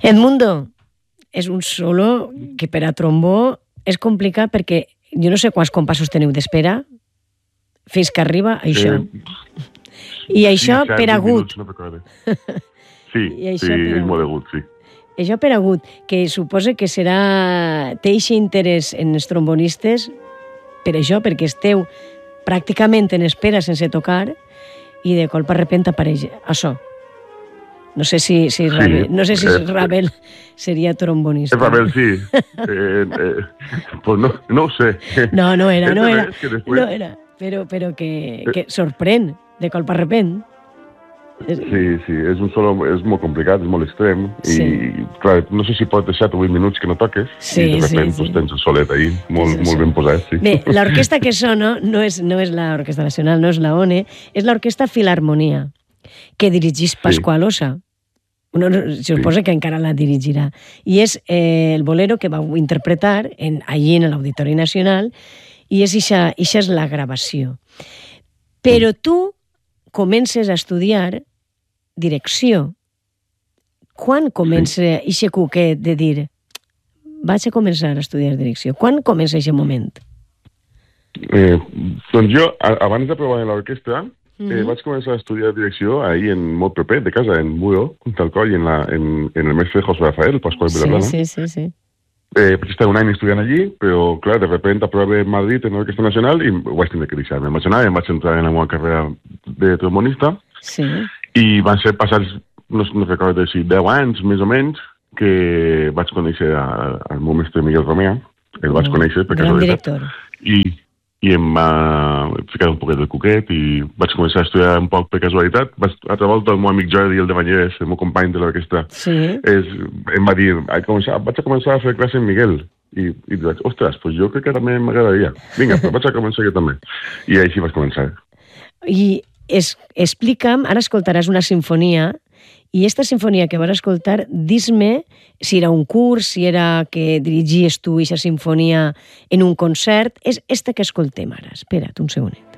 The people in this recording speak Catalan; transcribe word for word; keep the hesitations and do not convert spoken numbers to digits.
Edmundo, és un solo que per a trombó és complicat perquè jo no sé quants compassos teniu d'espera fins que arriba això. Eh, I això sí, per agut. Minuts, no sí, sí, per és molt agut, sí. Això per agut, que suposa que serà... té aquest interès en els trombonistes per això, perquè esteu pràcticament en espera sense tocar i de colp de repente apareix això. No sé si, si, sí, Ravel, no sé si eh, Ravel seria trombonista. Ravel sí. Eh, eh, pues no, no ho sé. No, no era, no era. Després... No era, però, però que, que sorprèn de colp de repent. Sí, sí, és un solo, és molt complicat, és molt extrem, sí. I clar, no sé si pot deixar vuit minuts que no toques, sí, i de repente sí, sí. Pues, tens el solet ahí, molt, sí, molt ben posat, sí. Bé, l'orquestra que sona no és, no és l'Orquestra Nacional, no és la O N E, és l'Orquestra Filharmonia, que dirigís Pasqual Ossa. Uno suposa sí. que encara la dirigirà. I és eh, el bolero que vau interpretar en, allí en l'Auditori Nacional, i és ixa, ixa és la gravació. Però tu comences a estudiar direcció. Quan comença sí. ixe cuquet de dir vaig a començar a estudiar direcció? Quan comença ixe moment? Eh, doncs jo, abans de provar en l'orquestra, mm -hmm. eh, vaig començar a estudiar direcció ahí en molt proper, de casa, en Budo, tal coll, en, la, en, en el mestre José Rafael, Pascual Vilaplana. Sí, sí, sí, sí. Eh, vaig estar un any estudiant allí, però, clar, de repente aprové en Madrid en l'Orquestra Nacional i ho vaig tenir que deixar. Em vaig anar i em vaig entrar en la meva carrera de trombonista. Sí. I van ser passats, no, no recordo si deu anys, més o menys, que vaig conèixer al meu mestre Miguel Romea. El vaig conèixer per gran director. I, i em va ficar un poquet de cuquet i vaig començar a estudiar un poc per casualitat. Altra volta el meu amic Jordi, el de Vallès, el meu company de l'orquestra, sí. és, em va dir, començar, vaig a començar a fer classe amb Miguel. I, i vaig, ostres, pues jo crec que també m'agradaria. Vinga, però vaig a començar jo també. I així vaig començar. I es, explica'm, ara escoltaràs una sinfonia, i aquesta sinfonia que vas escoltar, dis-me si era un curs, si era que dirigies tu aquesta sinfonia en un concert, és esta que escoltem ara. Espera't un segonet.